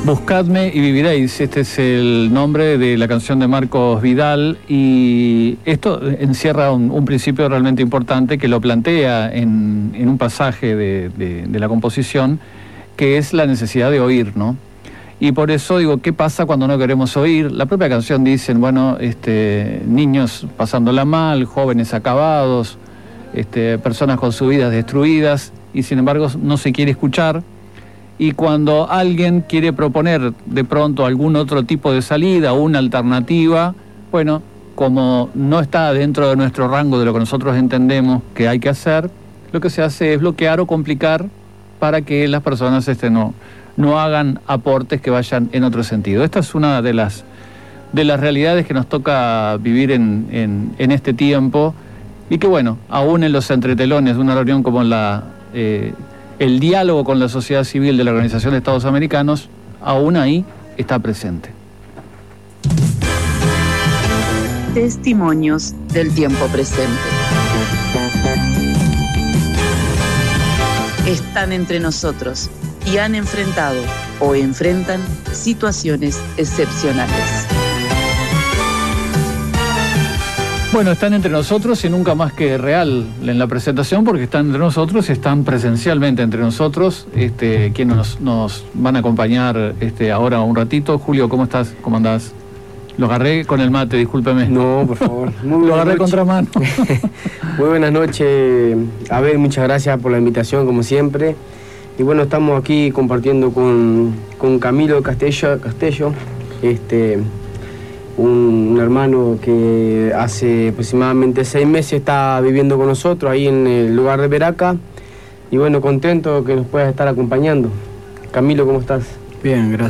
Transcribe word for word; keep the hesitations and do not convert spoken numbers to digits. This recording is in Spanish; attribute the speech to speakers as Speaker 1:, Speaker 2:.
Speaker 1: Buscadme y viviréis, este es el nombre de la canción de Marcos Vidal, y esto encierra un, un principio realmente importante que lo plantea en, en un pasaje de, de, de la composición, que es la necesidad de oír, ¿no? Y por eso digo, ¿qué pasa cuando no queremos oír? La propia canción dicen, bueno, este, niños pasándola mal, jóvenes acabados, este, personas con sus vidas destruidas, y sin embargo no se quiere escuchar. Y cuando alguien quiere proponer de pronto algún otro tipo de salida o una alternativa, bueno, como no está dentro de nuestro rango de lo que nosotros entendemos que hay que hacer, lo que se hace es bloquear o complicar para que las personas este, no, no hagan aportes que vayan en otro sentido. Esta es una de las, de las realidades que nos toca vivir en, en, en este tiempo, y que bueno, aún en los entretelones de una reunión como la... Eh, el diálogo con la sociedad civil de la Organización de Estados Americanos, aún ahí está presente.
Speaker 2: Testimonios del tiempo presente. Están entre nosotros y han enfrentado o enfrentan situaciones excepcionales.
Speaker 1: Bueno, están entre nosotros y nunca más que real en la presentación, porque están entre nosotros, están presencialmente entre nosotros, este, quienes nos, nos van a acompañar este, ahora un ratito. Julio, ¿cómo estás? ¿Cómo andás? Lo agarré con el mate, discúlpeme.
Speaker 3: No, por favor. Muy
Speaker 1: Lo agarré contramano.
Speaker 3: Muy buenas noches. A ver, muchas gracias por la invitación, como siempre. Y bueno, estamos aquí compartiendo con, con Camilo Castello, Castello este... Un, un hermano que hace aproximadamente seis meses está viviendo con nosotros ahí en el lugar de Veraca, y bueno, contento que nos puedas estar acompañando. Camilo, ¿cómo estás?
Speaker 4: Bien, gracias.